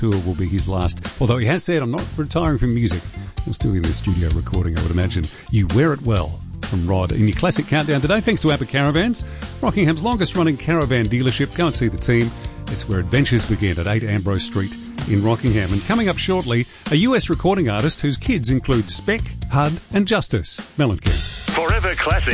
tour will be his last. Although he has said, I'm not retiring from music. He'll still be in the studio recording, I would imagine. You Wear It Well from Rod in your classic countdown today, thanks to ABBA Caravans, Rockingham's longest running caravan dealership. Go and see the team. It's where adventures begin at 8 Ambrose Street in Rockingham. And coming up shortly, a US recording artist whose kids include Speck, Hud and Justice Mellencamp. Forever Classic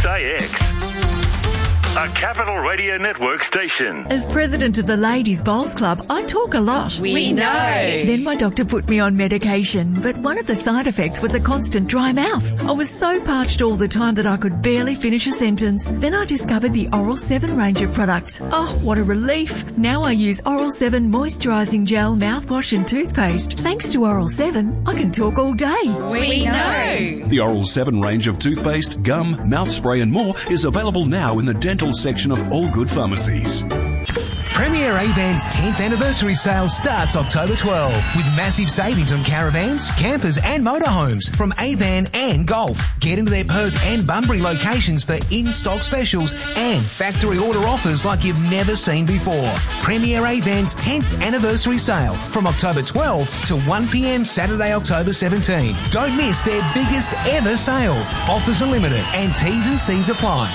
6AX. A Capital Radio Network station. As president of the Ladies Bowls Club, I talk a lot. We know. Then my doctor put me on medication, but one of the side effects was a constant dry mouth. I was so parched all the time that I could barely finish a sentence. Then I discovered the Oral 7 range of products. Oh, what a relief. Now I use Oral 7 moisturising gel, mouthwash and toothpaste. Thanks to Oral 7, I can talk all day. We know. The Oral 7 range of toothpaste, gum, mouth spray and more is available now in the dental section of all good pharmacies. Premier Avan's 10th anniversary sale starts October 12 with massive savings on caravans, campers and motorhomes from Avan and Golf. Get into their Perth and Bunbury locations for in-stock specials and factory order offers like you've never seen before. Premier Avan's 10th anniversary sale from October 12 to 1 p.m. Saturday, October 17. Don't miss their biggest ever sale. Offers are limited and T's and C's apply.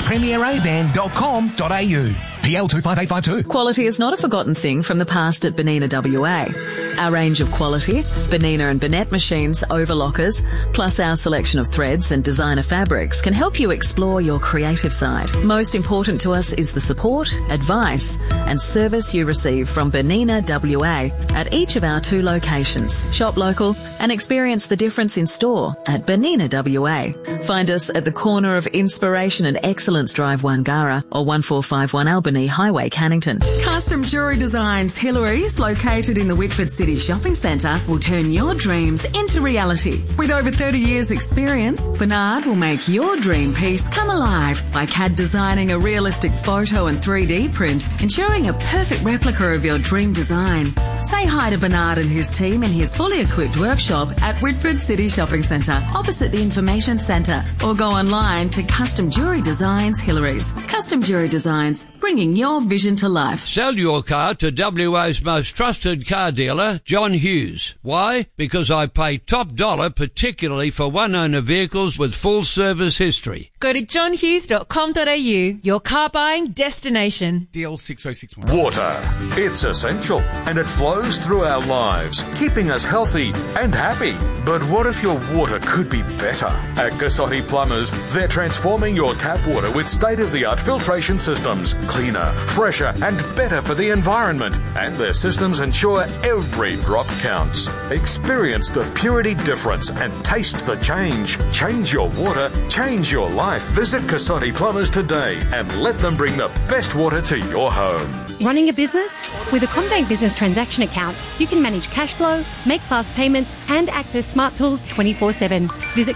premieravan.com.au. PL 25852. Quality is not a forgotten thing from the past at Bernina WA. Our range of quality, Bernina and Burnett machines, overlockers, plus our selection of threads and designer fabrics can help you explore your creative side. Most important to us is the support, advice and service you receive from Bernina WA at each of our 2 locations. Shop local and experience the difference in store at Bernina WA. Find us at the corner of Inspiration and Excellence Drive, Wangara, or 1451 Albany Highway, Cannington. Custom Jewellery Designs Hillary's, located in the Whitford City Shopping Centre, will turn your dreams into reality. With over 30 years experience, Bernard will make your dream piece come alive by CAD designing a realistic photo and 3D print, ensuring a perfect replica of your dream design. Say hi to Bernard and his team in his fully equipped workshop at Whitford City Shopping Centre, opposite the Information Centre, or go online to Custom Jewellery Designs Hillary's. Custom Jewellery Designs, bringing your vision to life. Sell your car to WA's most trusted car dealer, John Hughes. Why? Because I pay top dollar, particularly for one-owner vehicles with full service history. Go to johnhughes.com.au, your car buying destination. DL 6061. Water. It's essential and it flows through our lives, keeping us healthy and happy. But what if your water could be better? At Cassotti Plumbers, they're transforming your tap water with state-of-the-art filtration systems, cleaner, fresher and better for the environment. And their systems ensure every drop counts. Experience the purity difference and taste the change. Change your water, change your life. Visit Cassotti Plumbers today and let them bring the best water to your home. Running a business? With a CommBank Business Transaction Account, you can manage cash flow, make fast payments and access smart tools 24/7. Visit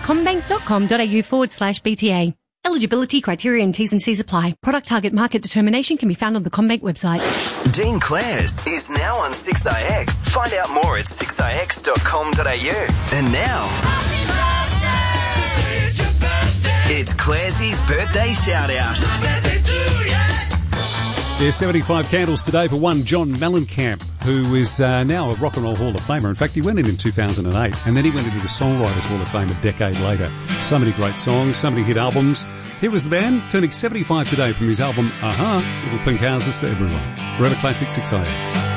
commbank.com.au/BTA. Eligibility criteria and T's and C's apply. Product target market determination can be found on the CommBank website. Dean Clares is now on 6AX. Find out more at 6AX.com.au. And now, it's Claresy's birthday shout-out. There's 75 candles today for one John Mellencamp, who is now a Rock and Roll Hall of Famer. In fact, he went in 2008, and then he went into the Songwriters Hall of Fame a decade later. So many great songs, so many hit albums. Here was the band, turning 75 today from his album, Aha! Little Pink Houses for Everyone. Forever Classic 6AX.